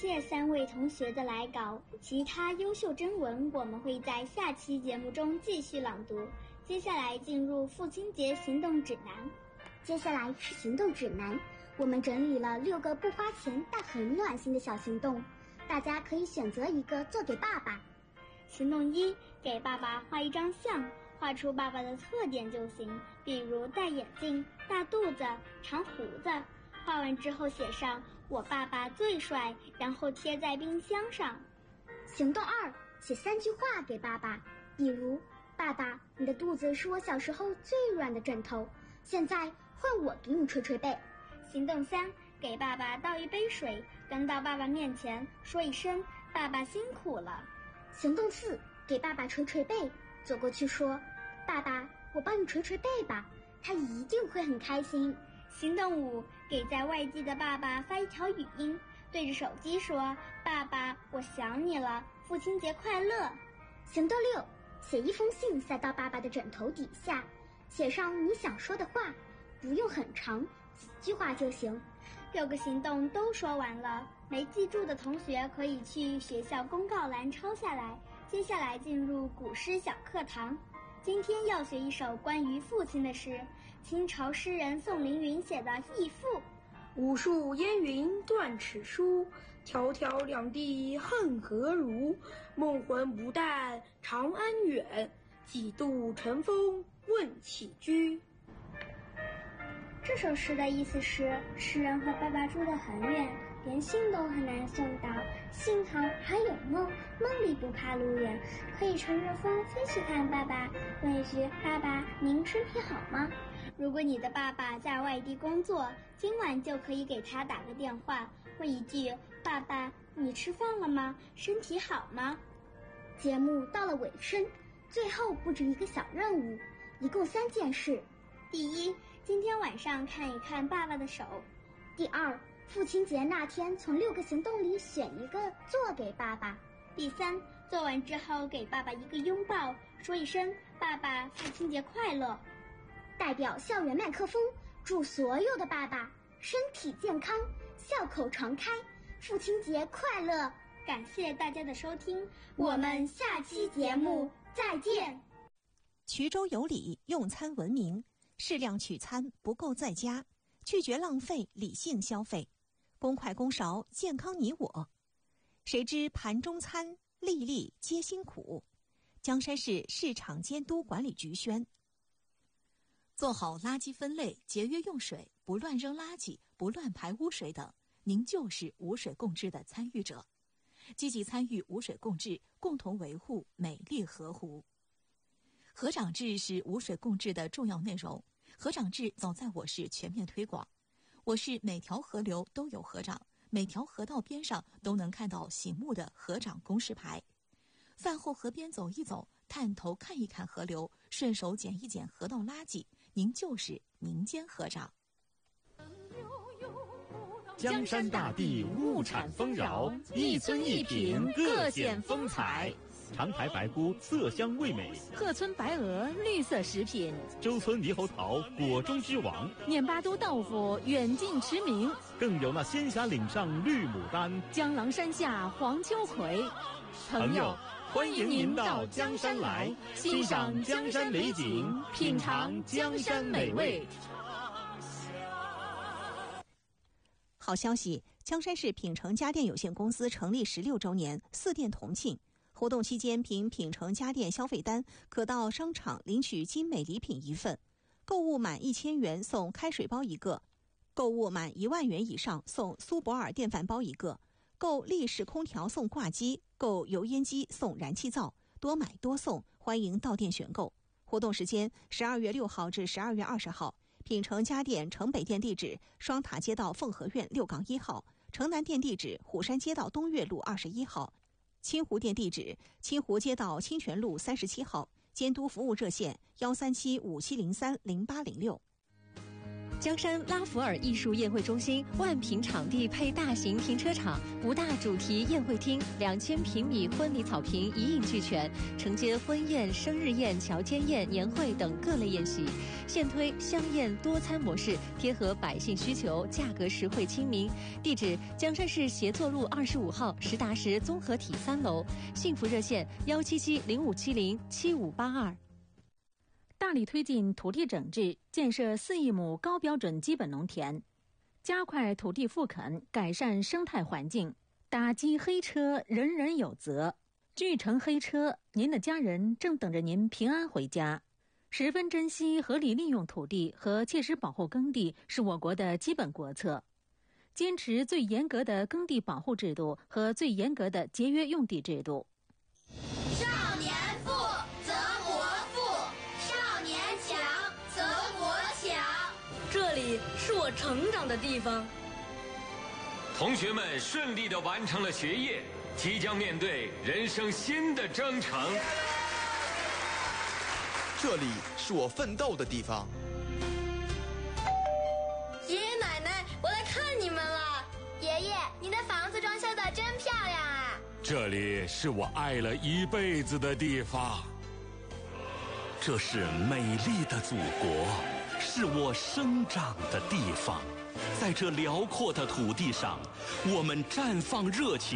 谢3位同学的来稿，其他优秀征文我们会在下期节目中继续朗读。接下来进入父亲节行动指南。 接下来是行动指南，我们整理了6个不花钱但很暖心的小行动，大家可以选择一个做给爸爸。 行动1，给爸爸画一张像，画出爸爸的特点就行，比如戴眼镜、大肚子、长胡子。画完之后写上我爸爸最帅，然后贴在冰箱上。 行动2，写3句话给爸爸，比如爸爸，你的肚子是我小时候最软的枕头，现在换我给你捶捶背。 行动3，给爸爸倒一杯水，端到爸爸面前，说一声爸爸辛苦了。 行动4，给爸爸捶捶背，走过去说爸爸，我帮你捶捶背吧，他一定会很开心。 行动5，给在外地的爸爸发一条语音，对着手机说爸爸，我想你了，父亲节快乐。 行动6，写一封信塞到爸爸的枕头底下，写上你想说的话，不用很长，几句话就行。 6个行动都说完了，没记住的同学可以去学校公告栏抄下来。接下来进入古诗小课堂，今天要学一首关于父亲的诗，清朝诗人宋凌云写的《义父》。 无数烟云断齿疏，迢迢两地恨何如？梦魂不淡长安远，几度尘封问起居。 这首诗的意思是，诗人和爸爸住得很远，连信都很难送到，幸好还有梦，梦里不怕路远，可以乘着风飞去看爸爸，问一句爸爸您身体好吗？如果你的爸爸在外地工作，今晚就可以给他打个电话，问一句爸爸你吃饭了吗？身体好吗？ 节目到了尾声，最后布置一个小任务，一共3件事。 第1，今天晚上看一看爸爸的手。 第2，父亲节那天从6个行动里选一个做给爸爸。 第3，做完之后给爸爸一个拥抱，说一声爸爸父亲节快乐。 代表校园麦克风，祝所有的爸爸身体健康，笑口常开，父亲节快乐。 感谢大家的收听，我们下期节目再见。 衢州有礼，用餐文明，适量取餐，不够在家，拒绝浪费，理性消费，公筷公勺，健康你我。谁知盘中餐，粒粒皆辛苦。江山市市场监督管理局宣。 做好垃圾分类，节约用水，不乱扔垃圾，不乱排污水等，您就是无水共治的参与者。积极参与无水共治，共同维护美丽河湖。河长制是无水共治的重要内容，河长制早在我市全面推广。我市每条河流都有河长，每条河道边上都能看到醒目的河长公示牌。饭后河边走一走，探头看一看河流，顺手捡一捡河道垃圾，您就是民间河长。 江山大地物产丰饶，一村一品各显风采。长台白菇色香味美， 鹤村白鹅绿色食品， 周村猕猴桃果中之王， 念巴都豆腐远近驰名， 更有那仙霞岭上绿牡丹， 江郎山下黄秋葵。 朋友，欢迎您到江山来，欣赏江山美景，品尝江山美味。 好消息，江山市品城家电有限公司成立16周年，4店同庆。活动期间，凭品城家电消费单，可到商场领取精美礼品1份，购物满1000元送开水包1个，购物满1万元以上送苏泊尔电饭煲1个，购立式空调送挂机，购油烟机送燃气灶，多买多送，欢迎到店选购。活动时间12月6号至12月20号。品城家电城北店地址双塔街道凤和苑6-1号，城南店地址虎山街道东岳路21号，清湖店地址清湖街道清泉路37号。监督服务热线13757030806。 江山拉弗尔艺术宴会中心万平场地配大型停车场，5大主题宴会厅，2000平米婚礼草坪一应俱全，承接婚宴、生日宴、乔迁宴、年会等各类宴席。现推香宴多餐模式，贴合百姓需求，价格实惠亲民。地址：江山市协作路25号实达实综合体3楼。幸福热线177-0570-7582。 大力推进土地整治，建设4亿亩高标准基本农田，加快土地复垦，改善生态环境，打击黑车，人人有责。巨城黑车，您的家人正等着您平安回家。十分珍惜合理利用土地和切实保护耕地是我国的基本国策，坚持最严格的耕地保护制度和最严格的节约用地制度。 少年富则国富，少年强则国强。 这里是我成长的地方。 同学们顺利地完成了学业，即将面对人生新的征程。 这里是我奋斗的地方。 爷爷奶奶，我来看你们了。爷爷，你的房子装修的真漂亮啊！ 这里是我爱了一辈子的地方。 这是美丽的祖国，是我生长的地方。在这辽阔的土地上，我们绽放热情。